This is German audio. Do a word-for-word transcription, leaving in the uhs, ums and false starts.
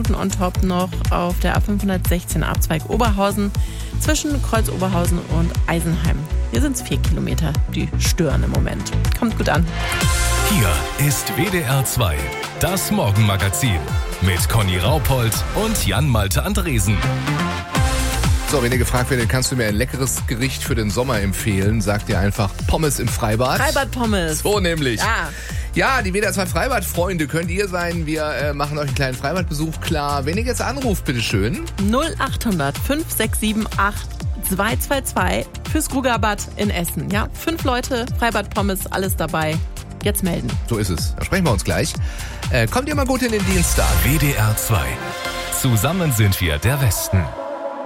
Minuten on top noch auf der A fünfhundertsechzehn Abzweig Oberhausen zwischen Kreuz Oberhausen und Eisenheim. Hier sind es vier Kilometer, die stören im Moment. Kommt gut an. Hier ist W D R zwei, das Morgenmagazin mit Conny Raupold und Jan-Malte Andresen. So, wenn ihr gefragt werdet, kannst du mir ein leckeres Gericht für den Sommer empfehlen, sagt ihr einfach Pommes im Freibad. Freibad-Pommes. So nämlich. Ja. Ja, die W D R zwei Freibad-Freunde könnt ihr sein. Wir äh, machen euch einen kleinen Freibadbesuch klar. Wenn ihr jetzt anruft, bitteschön. null acht hundert fünf sechs sieben acht zwei zwei zwei fürs Grugerbad in Essen. Ja, fünf Leute, Freibad-Pommes, alles dabei. Jetzt melden. So ist es. Da sprechen wir uns gleich. Äh, kommt ihr mal gut in den Dienstag. W D R zwei. Zusammen sind wir der Westen.